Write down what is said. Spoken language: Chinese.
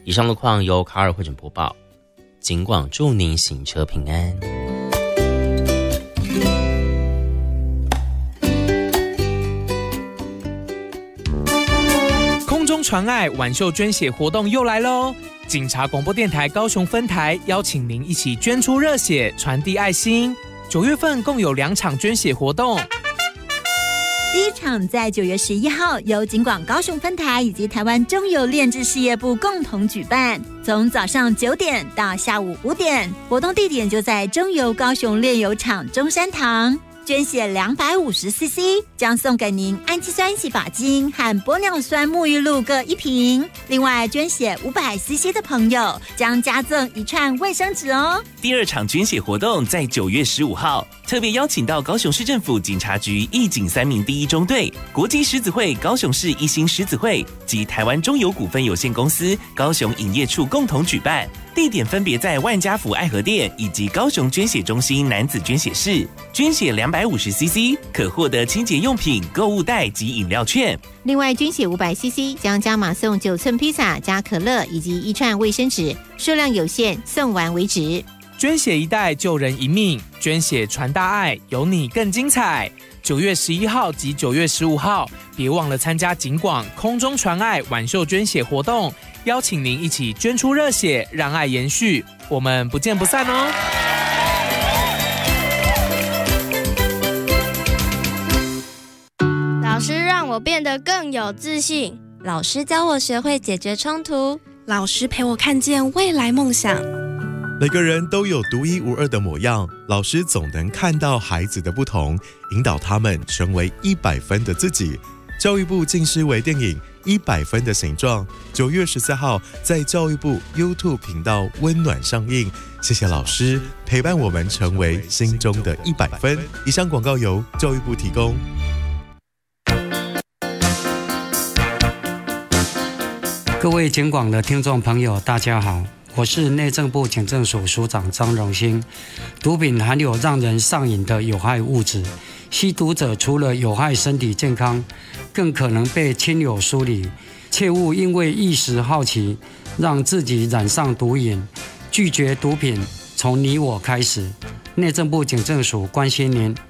以上路况由卡尔会诊播报，警广祝您行车平安。 空中传爱挽袖捐血活动又来喽！警察广播电台高雄分台邀请您一起捐出热血，传递爱心。9月份共有2场捐血活动。 第一场在9月11号，由警广高雄分台以及台湾中油炼制事业部共同举办，从早上9点到下午5点，活动地点就在中油高雄炼油厂中山堂。捐血250cc 将送给您氨基酸洗发精和玻尿酸沐浴露各1瓶，另外捐血500cc 的朋友将加赠1串卫生纸哦。 第2场捐血活动在9月15号，特别邀请到高雄市政府警察局义警3名第1中队、国际狮子会高雄市一心狮子会及台湾中油股份有限公司高雄营业处共同举办，地点分别在万家福爱河店以及高雄捐血中心男子捐血室。捐血250cc 可获得清洁用品、购物袋及饮料券。 另外捐血500cc 将加码送9寸披萨加可乐以及1串卫生纸，数量有限，送完为止。 捐血1袋救人1命，捐血传大爱，有你更精彩。9月11号及9月15号，别忘了参加警广空中传爱挽袖捐血活动，邀请您一起捐出热血，让爱延续。我们不见不散哦！ 老师让我变得更有自信， 老师教我学会解决冲突， 老师陪我看见未来梦想。 每个人都有独一无二的模样，老师总能看到孩子的不同，引导他们成为100分的自己。教育部近视微电影100分的形状，9月14号在教育部 YouTube 频道温暖上映。谢谢老师陪伴我们成为心中的100分。以上广告由教育部提供。 各位警广的听众朋友，大家好，我是内政部警政署署长张荣兴。毒品含有让人上瘾的有害物质，吸毒者除了有害身体健康，更可能被亲友疏离。切勿因为一时好奇，让自己染上毒瘾。拒绝毒品，从你我开始。内政部警政署关心您。